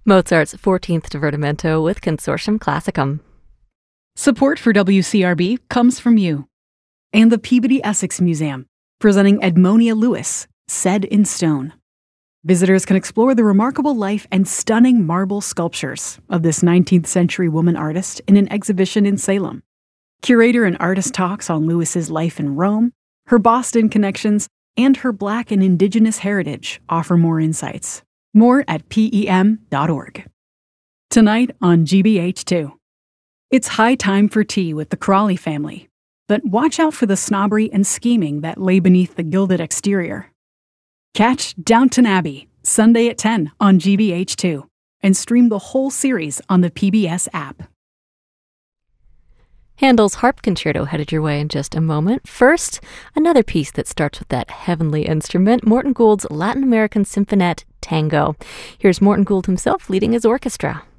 Mozart's 14th Divertimento with Consortium Classicum. Support for WCRB comes from you. And the Peabody Essex Museum, presenting Edmonia Lewis, Said in Stone. Visitors can explore the remarkable life and stunning marble sculptures of this 19th century woman artist in an exhibition in Salem. Curator and artist talks on Lewis's life in Rome, her Boston connections, and her Black and Indigenous heritage offer more insights. More at PEM.org. Tonight on GBH2. It's high time for tea with the Crawley family, but watch out for the snobbery and scheming that lay beneath the gilded exterior. Catch Downton Abbey, Sunday at 10 on GBH2, and stream the whole series on the PBS app. Handel's Harp Concerto headed your way in just a moment. First, another piece that starts with that heavenly instrument, Morton Gould's Latin American Symphonette Tango. Here's Morton Gould himself leading his orchestra.